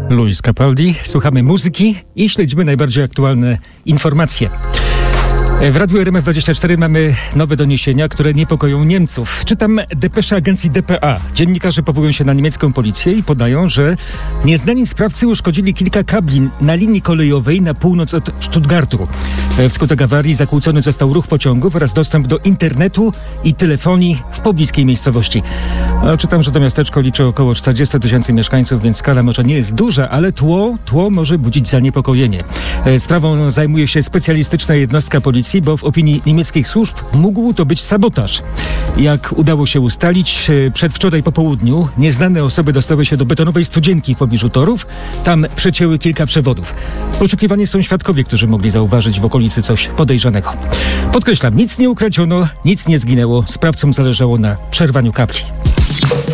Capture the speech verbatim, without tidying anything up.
Luis Capaldi. Słuchamy muzyki i śledzimy najbardziej aktualne informacje. W Radiu R M F dwadzieścia cztery mamy nowe doniesienia, które niepokoją Niemców. Czytam depeszę agencji D P A. Dziennikarze powołują się na niemiecką policję i podają, że nieznani sprawcy uszkodzili kilka kabli na linii kolejowej na północ od Stuttgartu. Wskutek awarii zakłócony został ruch pociągów oraz dostęp do internetu i telefonii w pobliskiej miejscowości. No, czytam, że to miasteczko liczy około czterdzieści tysięcy mieszkańców, więc skala może nie jest duża, ale tło, tło może budzić zaniepokojenie. Sprawą zajmuje się specjalistyczna jednostka policji, bo w opinii niemieckich służb mógł to być sabotaż. Jak udało się ustalić, przedwczoraj po południu nieznane osoby dostały się do betonowej studzienki w pobliżu torów. Tam przecięły kilka przewodów. Poszukiwani są świadkowie, którzy mogli zauważyć w okolicy coś podejrzanego. Podkreślam, nic nie ukradziono, nic nie zginęło. Sprawcom zależało na przerwaniu kabli.